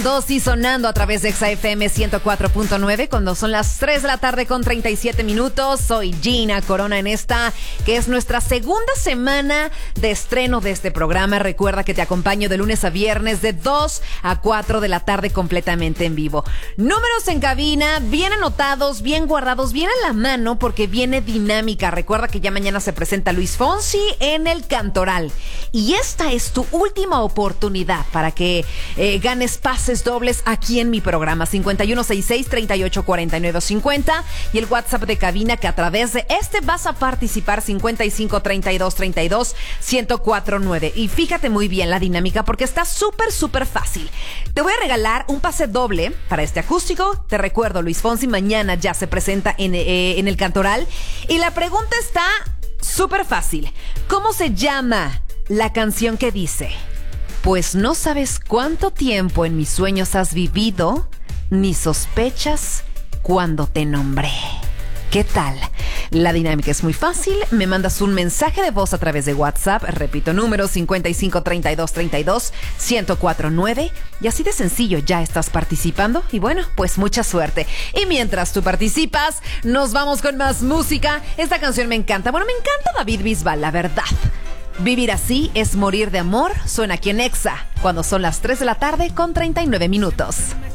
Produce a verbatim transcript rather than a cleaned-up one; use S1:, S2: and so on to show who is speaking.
S1: Dosis sonando a través de Exa F M ciento cuatro punto nueve cuando son las tres de la tarde con treinta y siete minutos. Soy Gina Corona en esta, que es nuestra segunda semana de estreno de este programa. Recuerda que te acompaño de lunes a viernes de dos a cuatro de la tarde completamente en vivo. Números en cabina, bien anotados, bien guardados, bien a la mano porque viene dinámica. Recuerda que ya mañana se presenta Luis Fonsi en el Cantoral. Y esta es tu última oportunidad para que eh, ganes pases dobles aquí en mi programa. cincuenta y uno sesenta y seis, treinta y ocho cuarenta y nueve cincuenta y el WhatsApp de cabina que a través de este vas a participar cincuenta y cinco, treinta y dos, treinta y dos, ciento cuatro nueve. Y fíjate muy bien la dinámica porque está súper, súper fácil. Te voy a regalar un pase doble para este acústico. Te recuerdo, Luis Fonsi mañana ya se presenta en, eh, en el Cantoral. Y la pregunta está súper fácil. ¿Cómo se llama la canción que dice: pues no sabes cuánto tiempo en mis sueños has vivido, ni sospechas cuando te nombré? ¿Qué tal? La dinámica es muy fácil. Me mandas un mensaje de voz a través de WhatsApp. Repito, número cincuenta y cinco, treinta y dos, treinta y dos, ciento cuatro nueve. Y así de sencillo ya estás participando. Y bueno, pues mucha suerte. Y mientras tú participas, nos vamos con más música. Esta canción me encanta. Bueno, me encanta David Bisbal, la verdad. Vivir así es morir de amor. Suena aquí en Exa cuando son las tres de la tarde con treinta y nueve minutos.